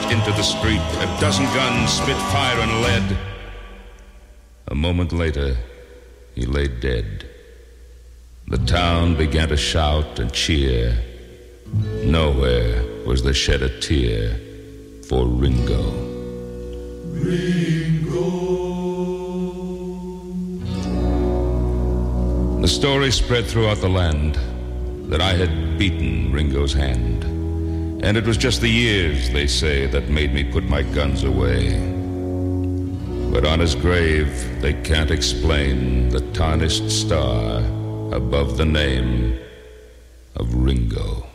charged into the street. A dozen guns spit fire and lead. A moment later, he lay dead. The town began to shout and cheer. Nowhere was there shed a tear for Ringo. Ringo. The story spread throughout the land that I had beaten Ringo's hand. And it was just the years, they say, that made me put my guns away. But on his grave, they can't explain the tarnished star above the name of Ringo.